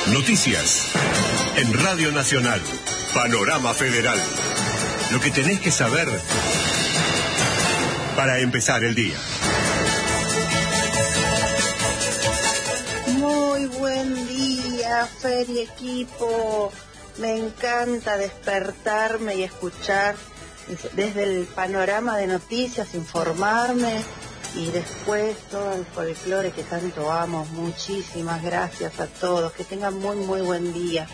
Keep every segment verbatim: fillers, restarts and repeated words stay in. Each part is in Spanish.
Noticias en Radio Nacional. Panorama Federal. Lo que tenés que saber para empezar el día. Muy buen día, Fer y equipo. Me encanta despertarme y escuchar desde el panorama de noticias, informarme y después todo el folclore que tanto amo. Muchísimas gracias a todos. Que tengan muy, muy buen día.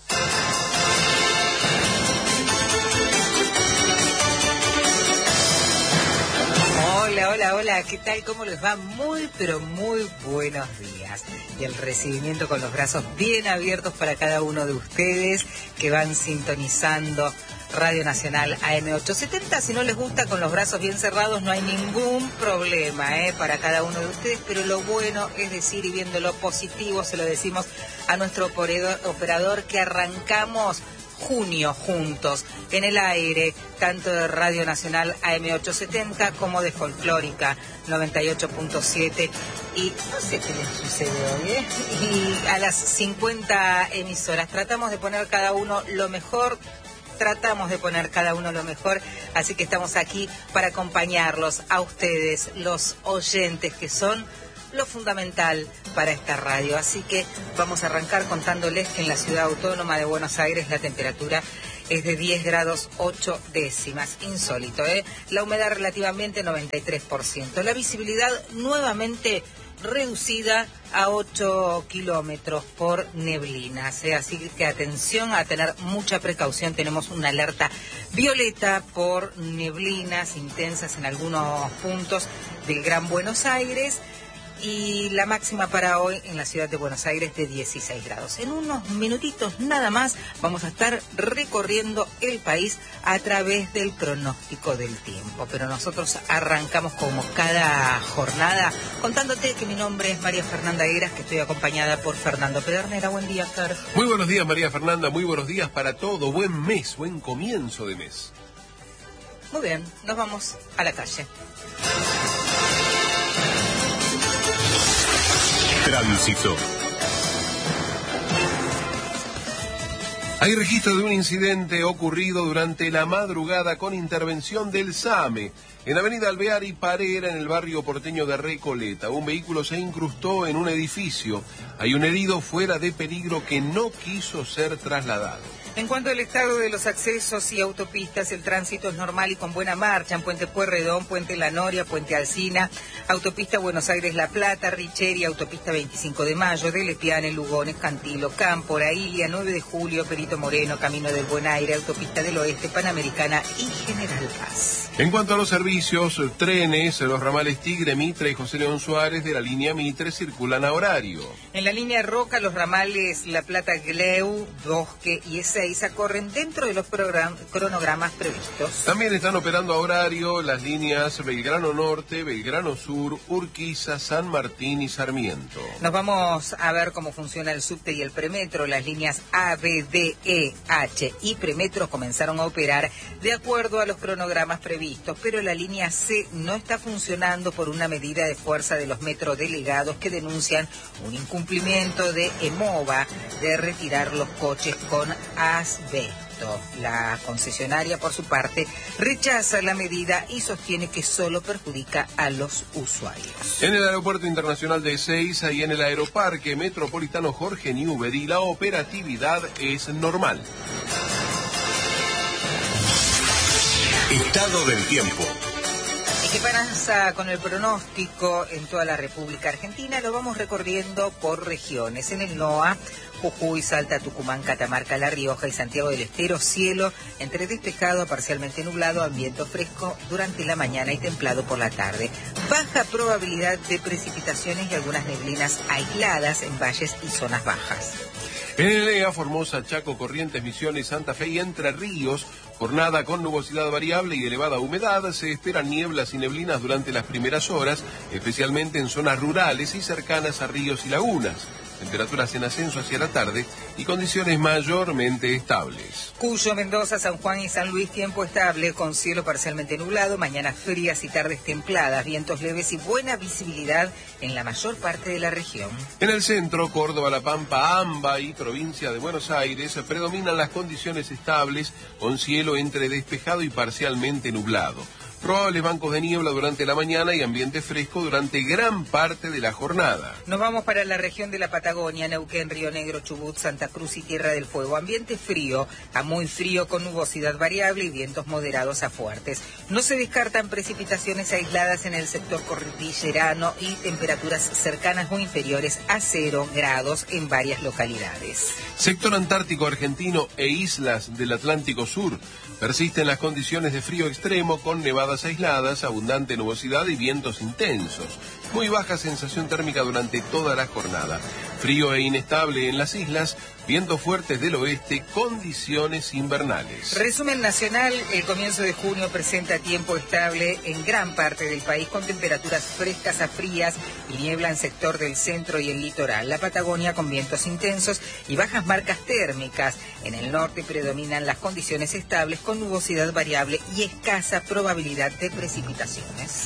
Hola, hola, hola, ¿qué tal? ¿Cómo les va? Muy, pero muy buenos días. Y el recibimiento con los brazos bien abiertos para cada uno de ustedes que van sintonizando Radio Nacional A M ochocientos setenta. Si no les gusta con los brazos bien cerrados, no hay ningún problema ¿eh? para cada uno de ustedes, pero lo bueno es decir, y viendo lo positivo, se lo decimos a nuestro operador, operador que arrancamos junio juntos en el aire, tanto de Radio Nacional A M ochocientos setenta como de Folclórica noventa y ocho punto siete, y no sé qué les sucede hoy, ¿eh? Y a las cincuenta emisoras tratamos de poner cada uno lo mejor. Tratamos de poner cada uno lo mejor, así que estamos aquí para acompañarlos a ustedes, los oyentes, que son lo fundamental para esta radio. Así que vamos a arrancar contándoles que en la ciudad autónoma de Buenos Aires la temperatura es de diez grados ocho décimas, insólito, ¿eh? La humedad relativamente noventa y tres por ciento, la visibilidad nuevamente reducida a ocho kilómetros por neblinas, ¿eh? Así que atención, a tener mucha precaución. Tenemos una alerta violeta por neblinas intensas en algunos puntos del Gran Buenos Aires, y la máxima para hoy en la ciudad de Buenos Aires de dieciséis grados. En unos minutitos nada más vamos a estar recorriendo el país a través del pronóstico del tiempo. Pero nosotros arrancamos como cada jornada contándote que mi nombre es María Fernanda Heras, que estoy acompañada por Fernando Pedernera. Buen día, Fer. Muy buenos días, María Fernanda. Muy buenos días para todo. Buen mes, buen comienzo de mes. Muy bien, nos vamos a la calle. Tránsito. Hay registro de un incidente ocurrido durante la madrugada con intervención del SAME en Avenida Alvear y Parera, en el barrio porteño de Recoleta. Un vehículo se incrustó en un edificio. Hay un herido fuera de peligro que no quiso ser trasladado. En cuanto al estado de los accesos y autopistas, el tránsito es normal y con buena marcha en Puente Pueyrredón, Puente La Noria, Puente Alsina, Autopista Buenos Aires-La Plata, Richeri, Autopista veinticinco de Mayo, de Lepiane, Lugones, Cantilo, Campo, Ilia, nueve de julio, Perito Moreno, Camino del Buen Aire, Autopista del Oeste, Panamericana y General Paz. En cuanto a los servicios, trenes, los ramales Tigre, Mitre y José León Suárez de la línea Mitre circulan a horario. En la línea Roca, los ramales La Plata, Gleu, Bosque y Ezeiza corren dentro de los cronogramas previstos. También están operando a horario las líneas Belgrano Norte, Belgrano Sur, Urquiza, San Martín y Sarmiento. Nos vamos a ver cómo funciona el subte y el premetro. Las líneas A, B, D, E, H y premetro comenzaron a operar de acuerdo a los cronogramas previstos, pero la línea C no está funcionando por una medida de fuerza de los metrodelegados que denuncian un incumplimiento de EMOVA de retirar los coches con asbesto. La concesionaria, por su parte, rechaza la medida y sostiene que solo perjudica a los usuarios. En el Aeropuerto Internacional de Ezeiza y en el Aeroparque Metropolitano Jorge Newbery, la operatividad es normal. Estado del tiempo. ¿Y qué pasa con el pronóstico en toda la República Argentina? Lo vamos recorriendo por regiones. En el NOA, Jujuy, Salta, Tucumán, Catamarca, La Rioja y Santiago del Estero, cielo entre despejado a parcialmente nublado, viento fresco durante la mañana y templado por la tarde. Baja probabilidad de precipitaciones y algunas neblinas aisladas en valles y zonas bajas. En el E A, Formosa, Chaco, Corrientes, Misiones, Santa Fe y Entre Ríos, jornada con nubosidad variable y elevada humedad. Se esperan nieblas y neblinas durante las primeras horas, especialmente en zonas rurales y cercanas a ríos y lagunas. temperaturas en ascenso hacia la tarde y condiciones mayormente estables. Cuyo, Mendoza, San Juan y San Luis, tiempo estable con cielo parcialmente nublado, mañanas frías y tardes templadas, vientos leves y buena visibilidad en la mayor parte de la región. En el centro, Córdoba, La Pampa, Amba y provincia de Buenos Aires predominan las condiciones estables con cielo entre despejado y parcialmente nublado. Probables bancos de niebla durante la mañana y ambiente fresco durante gran parte de la jornada. Nos vamos para la región de la Patagonia, Neuquén, Río Negro, Chubut, Santa Cruz y Tierra del Fuego. Ambiente frío a muy frío con nubosidad variable y vientos moderados a fuertes. No se descartan precipitaciones aisladas en el sector cordillerano y temperaturas cercanas o inferiores a cero grados en varias localidades. Sector antártico argentino e islas del Atlántico Sur. Persisten las condiciones de frío extremo con nevadas aisladas, abundante nubosidad y vientos intensos. Muy baja sensación térmica durante toda la jornada. Frío e inestable en las islas, vientos fuertes del oeste, condiciones invernales. Resumen nacional, el comienzo de junio presenta tiempo estable en gran parte del país con temperaturas frescas a frías y niebla en sector del centro y el litoral. La Patagonia con vientos intensos y bajas marcas térmicas. En el norte predominan las condiciones estables con nubosidad variable y escasa probabilidad de precipitaciones.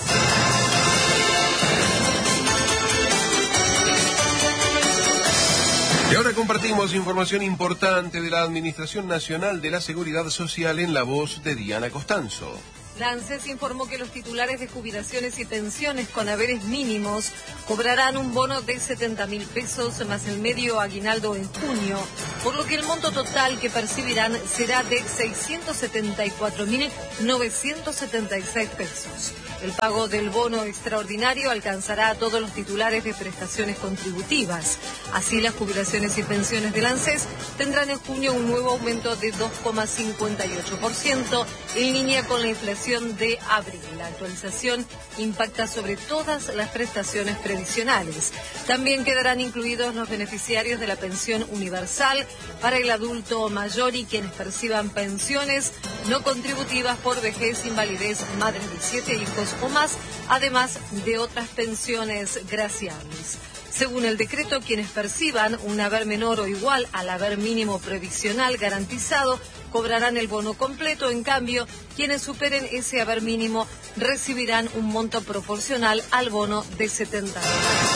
Y ahora compartimos información importante de la Administración Nacional de la Seguridad Social en la voz de Diana Costanzo. La ANSES informó que los titulares de jubilaciones y pensiones con haberes mínimos cobrarán un bono de setenta mil pesos más el medio aguinaldo en junio, por lo que el monto total que percibirán será de seiscientos setenta y cuatro mil novecientos setenta y seis pesos. El pago del bono extraordinario alcanzará a todos los titulares de prestaciones contributivas. Así, las jubilaciones y pensiones del ANSES tendrán en junio un nuevo aumento de dos coma cincuenta y ocho por ciento en línea con la inflación de abril. La actualización impacta sobre todas las prestaciones previsionales. También quedarán incluidos los beneficiarios de la pensión universal para el adulto mayor y quienes perciban pensiones no contributivas por vejez, invalidez, madres de siete hijos o más, además de otras pensiones graciables. Según el decreto, quienes perciban un haber menor o igual al haber mínimo previsional garantizado cobrarán el bono completo. En cambio, quienes superen ese haber mínimo recibirán un monto proporcional al bono de setenta mil.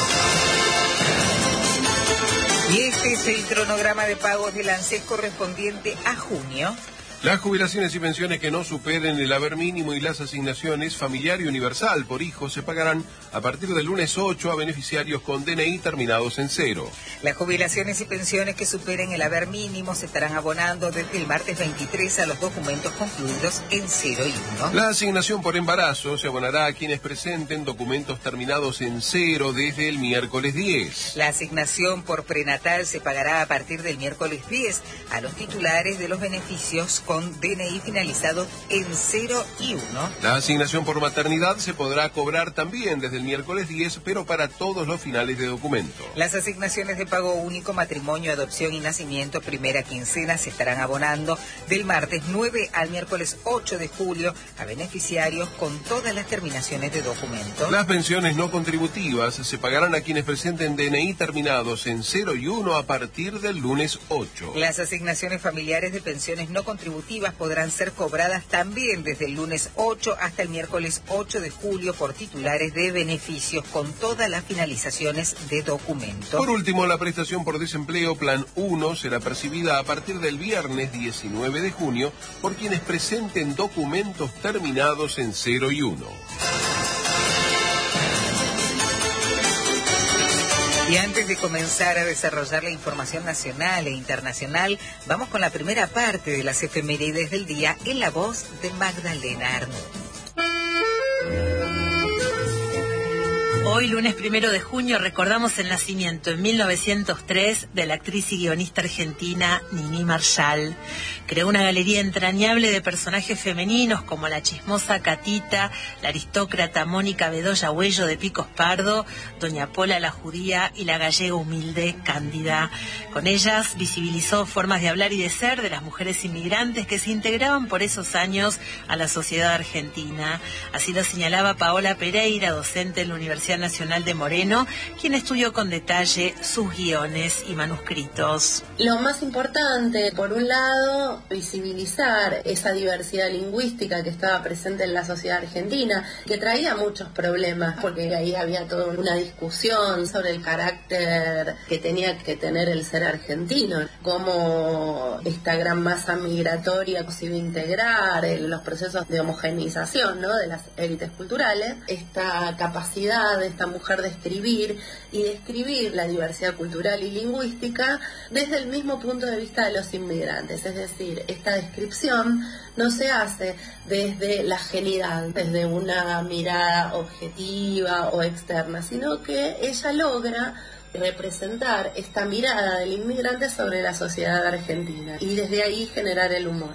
Y este es el cronograma de pagos del ANSES correspondiente a junio. Las jubilaciones y pensiones que no superen el haber mínimo y las asignaciones familiar y universal por hijos se pagarán a partir del lunes ocho a beneficiarios con D N I terminados en cero. Las jubilaciones y pensiones que superen el haber mínimo se estarán abonando desde el martes veintitrés a los documentos concluidos en cero y uno. La asignación por embarazo se abonará a quienes presenten documentos terminados en cero desde el miércoles diez. La asignación por prenatal se pagará a partir del miércoles diez a los titulares de los beneficios con D N I finalizado en cero y uno. La asignación por maternidad se podrá cobrar también desde el miércoles diez, pero para todos los finales de documento. Las asignaciones de pago único, matrimonio, adopción y nacimiento, primera quincena, se estarán abonando del martes nueve al miércoles ocho de julio a beneficiarios con todas las terminaciones de documento. Las pensiones no contributivas se pagarán a quienes presenten D N I terminados en cero y uno a partir del lunes ocho. Las asignaciones familiares de pensiones no contributivas podrán ser cobradas también desde el lunes ocho hasta el miércoles ocho de julio por titulares de beneficios con todas las finalizaciones de documento. Por último, la prestación por desempleo Plan uno será percibida a partir del viernes diecinueve de junio por quienes presenten documentos terminados en cero y uno. Y antes de comenzar a desarrollar la información nacional e internacional, vamos con la primera parte de las efemérides del día en la voz de Magdalena Armú. Hoy, lunes primero de junio, recordamos el nacimiento en mil novecientos tres de la actriz y guionista argentina Nini Marshall. Creó una galería entrañable de personajes femeninos como la chismosa Catita, la aristócrata Mónica Bedoya Huello de Picos Pardo, Doña Pola la judía y la gallega humilde Cándida. Con ellas visibilizó formas de hablar y de ser de las mujeres inmigrantes que se integraban por esos años a la sociedad argentina. Así lo señalaba Paola Pereira, docente en la Universidad Universidad Nacional de Moreno, quien estudió con detalle sus guiones y manuscritos. Lo más importante, por un lado, visibilizar esa diversidad lingüística que estaba presente en la sociedad argentina, que traía muchos problemas, porque ahí había toda una discusión sobre el carácter que tenía que tener el ser argentino, cómo esta gran masa migratoria se iba a integrar en los procesos de homogeneización, ¿no?, de las élites culturales, esta capacidad de esta mujer de escribir y de escribir la diversidad cultural y lingüística desde el mismo punto de vista de los inmigrantes, es decir, esta descripción no se hace desde la ajenidad, desde una mirada objetiva o externa, sino que ella logra representar esta mirada del inmigrante sobre la sociedad argentina y desde ahí generar el humor.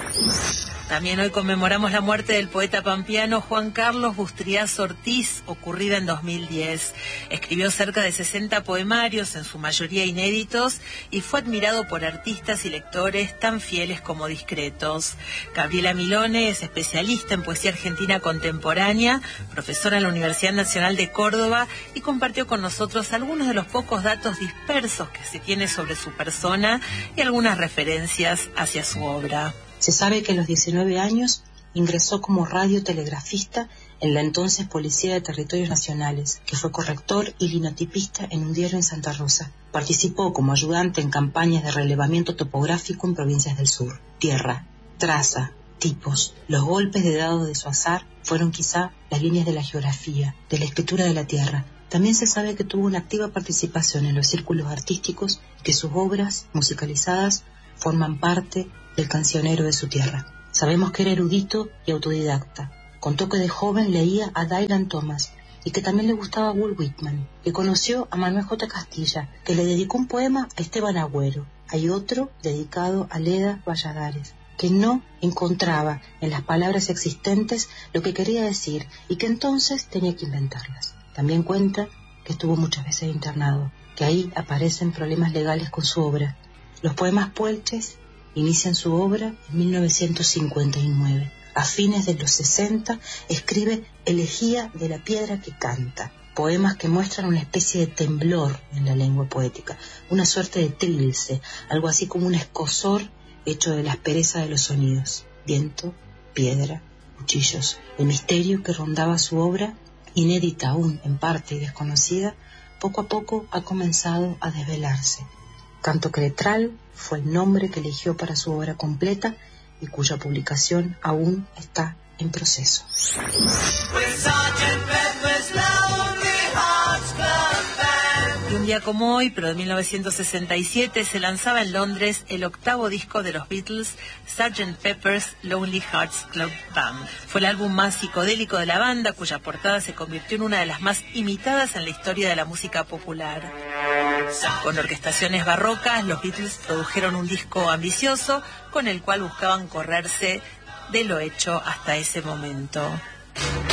También hoy conmemoramos la muerte del poeta pampeano Juan Carlos Bustriaz Ortiz, ocurrida en dos mil diez. Escribió cerca de sesenta poemarios, en su mayoría inéditos, y fue admirado por artistas y lectores tan fieles como discretos. Gabriela Milone es especialista en poesía argentina contemporánea, profesora en la Universidad Nacional de Córdoba, y compartió con nosotros algunos de los pocos datos dispersos que se tiene sobre su persona y algunas referencias hacia su obra. Se sabe que a los diecinueve años ingresó como radiotelegrafista en la entonces Policía de Territorios Nacionales, que fue corrector y linotipista en un diario en Santa Rosa. Participó como ayudante en campañas de relevamiento topográfico en provincias del sur. Tierra, traza, tipos, los golpes de dado de su azar fueron quizá las líneas de la geografía, de la escritura de la tierra. También se sabe que tuvo una activa participación en los círculos artísticos y que sus obras musicalizadas forman parte del cancionero de su tierra. Sabemos que era erudito y autodidacta. Contó que de joven leía a Dylan Thomas y que también le gustaba Walt Whitman, que conoció a Manuel J. Castilla, que le dedicó un poema a Esteban Agüero. Hay otro dedicado a Leda Valladares, que no encontraba en las palabras existentes lo que quería decir y que entonces tenía que inventarlas. También cuenta que estuvo muchas veces internado, que ahí aparecen problemas legales con su obra. Los poemas puelches inician su obra en mil novecientos cincuenta y nueve. A fines de los sesenta escribe Elegía de la piedra que canta, poemas que muestran una especie de temblor en la lengua poética, una suerte de trilce, algo así como un escozor hecho de la aspereza de los sonidos. Viento, piedra, cuchillos. El misterio que rondaba su obra, inédita aún en parte y desconocida, poco a poco ha comenzado a desvelarse. Canto Cretral fue el nombre que eligió para su obra completa y cuya publicación aún está en proceso. Y un día como hoy, pero de mil novecientos sesenta y siete, se lanzaba en Londres el octavo disco de los Beatles, sergeant Pepper's Lonely Hearts Club Band. Fue el álbum más psicodélico de la banda, cuya portada se convirtió en una de las más imitadas en la historia de la música popular. Con orquestaciones barrocas, los Beatles produjeron un disco ambicioso con el cual buscaban correrse de lo hecho hasta ese momento.